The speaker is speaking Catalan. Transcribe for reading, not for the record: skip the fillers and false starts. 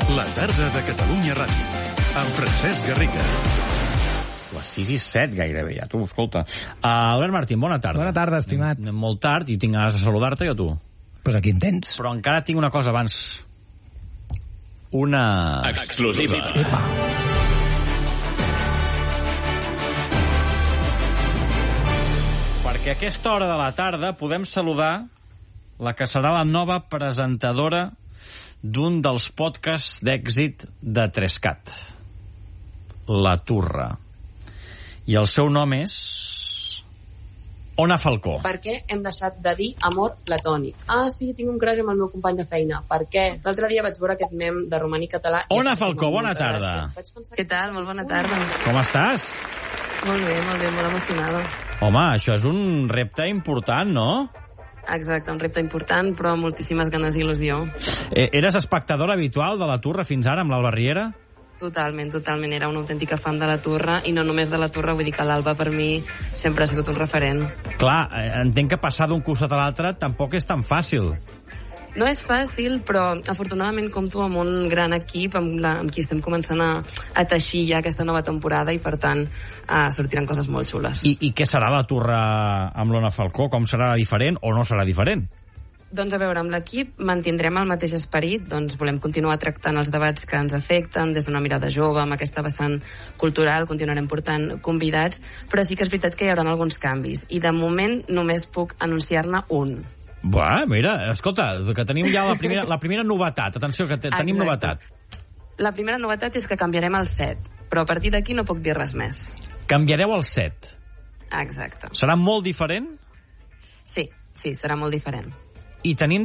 La tarda de Catalunya Ràdio, amb Francesc Garriga. Les 6:07 gairebé, ja, tu, escolta. Albert Martín, bona tarda. Bona tarda, estimat. Molt tard, i tinc ganes de saludar-te, jo, tu. Pues aquí en tens. Però encara tinc una cosa abans. Una... Exclusiva. Epa. Perquè a aquesta hora de la tarda podem saludar la que serà la nova presentadora d'un dels podcasts d'èxit de Trescat, La Turra. I el seu nom és Ona Falcó. Per què hem deixat de dir amor platònic? Ah, sí, tinc un crush amb el meu company de feina. Per què? L'altre dia vaig veure aquest mem de romaní català... Ona Falcó, bona tarda. Què tal? Molt bona tarda. Com estàs? Molt bé, molt emocionada. Home, això és un repte important, no? Exacte, un repte important, però amb moltíssimes ganes i il·lusió. Eres espectadora habitual de La Turra fins ara, amb l'Alba Riera? Totalment. Era una autèntica fan de La Turra, i no només de La Turra, vull dir que l'Alba per mi sempre ha sigut un referent. Clar, entenc que passar d'un costat a l'altre tampoc és tan fàcil. No és fàcil, però afortunadament compto amb un gran equip amb qui estem començant a teixir ja aquesta nova temporada, i per tant sortiran coses molt xules. I què serà La Turra amb l'Ona Falcó? Com serà diferent o no serà diferent? Doncs a veure, amb l'equip mantindrem el mateix esperit, doncs volem continuar tractant els debats que ens afecten des d'una mirada jove, amb aquesta vessant cultural, continuarem portant convidats, però sí que és veritat que hi haurà alguns canvis, i de moment només puc anunciar-ne un. Buah, mira, escolta, que tenim ja la primera novetat. Atenció, que tenim novetat. La primera novetat és que canviarem el set, però a partir d'aquí no puc dir res més. Canviareu el set. Exacte. Serà molt diferent? Sí, serà molt diferent. I tenim